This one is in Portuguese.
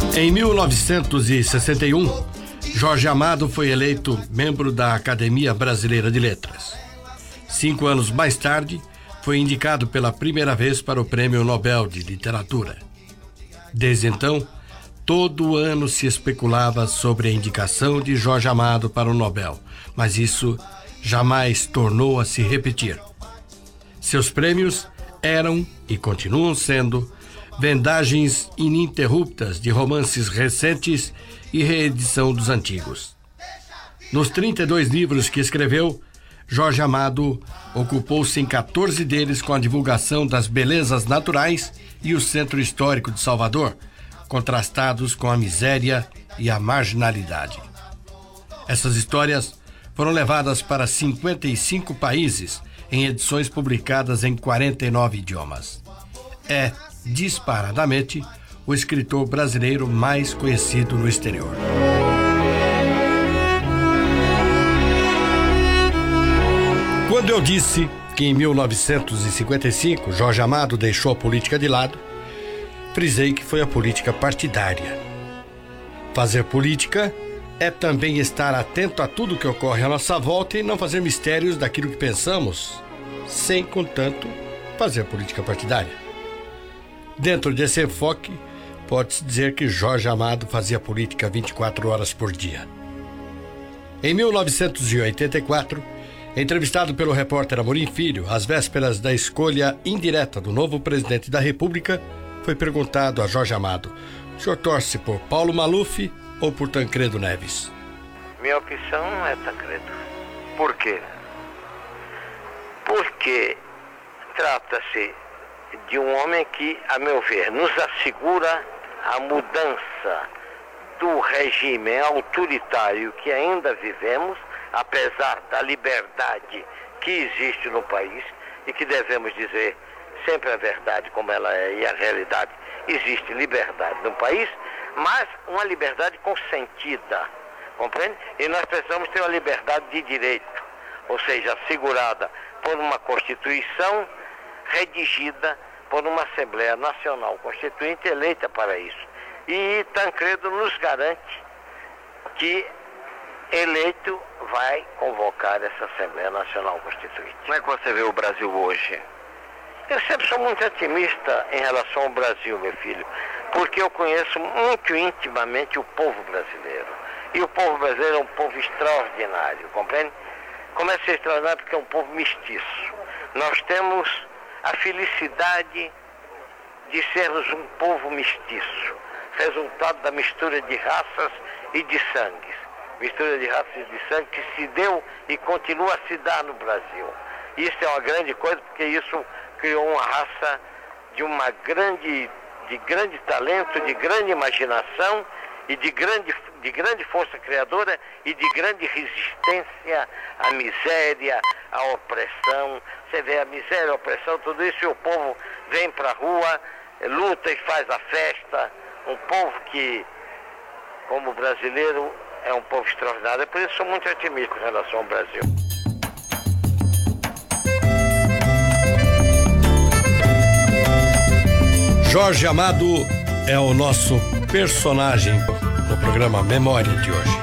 Em 1961, Jorge Amado foi eleito membro da Academia Brasileira de Letras. 5 anos mais tarde, foi indicado pela primeira vez para o Prêmio Nobel de Literatura. Desde então, todo ano se especulava sobre a indicação de Jorge Amado para o Nobel, mas isso jamais tornou a se repetir. Seus prêmios eram e continuam sendo vendagens ininterruptas de romances recentes e reedição dos antigos. Nos 32 livros que escreveu, Jorge Amado ocupou-se em 14 deles com a divulgação das belezas naturais e o Centro Histórico de Salvador, contrastados com a miséria e a marginalidade. Essas histórias foram levadas para 55 países em edições publicadas em 49 idiomas. É, disparadamente, o escritor brasileiro mais conhecido no exterior. Quando eu disse que em 1955 Jorge Amado deixou a política de lado, frisei que foi a política partidária. Fazer política é também estar atento a tudo que ocorre à nossa volta e não fazer mistérios daquilo que pensamos, sem, contanto, fazer política partidária. Dentro desse enfoque, pode-se dizer que Jorge Amado fazia política 24 horas por dia. Em 1984, entrevistado pelo repórter Amorim Filho, às vésperas da escolha indireta do novo presidente da República, foi perguntado a Jorge Amado: o senhor torce por Paulo Maluf ou por Tancredo Neves? Minha opção é Tancredo. Por quê? Porque trata-se de um homem que, a meu ver, nos assegura a mudança do regime autoritário que ainda vivemos, apesar da liberdade que existe no país e que devemos dizer sempre a verdade como ela é e a realidade. Existe liberdade no país, mas uma liberdade consentida, compreende? E nós precisamos ter uma liberdade de direito, ou seja, assegurada por uma Constituição redigida por uma Assembleia Nacional Constituinte eleita para isso. E Tancredo nos garante que eleito vai convocar essa Assembleia Nacional Constituinte. Como é que você vê o Brasil hoje? Eu sempre sou muito otimista em relação ao Brasil, meu filho, porque eu conheço muito intimamente o povo brasileiro. E o povo brasileiro é um povo extraordinário, compreende? Começa a ser extraordinário porque é um povo mestiço. Nós temos a felicidade de sermos um povo mestiço, resultado da mistura de raças e de sangues. Mistura de raças e de sangue que se deu e continua a se dar no Brasil. Isso é uma grande coisa, porque isso criou uma raça de grande talento, de grande imaginação e de grande força criadora e de grande resistência à miséria, à opressão. Você vê a miséria, a opressão, tudo isso, e o povo vem para a rua, luta e faz a festa. Um povo que, como brasileiro, é um povo extraordinário. Por isso sou muito otimista em relação ao Brasil. Jorge Amado é o nosso personagem no programa Memória de hoje.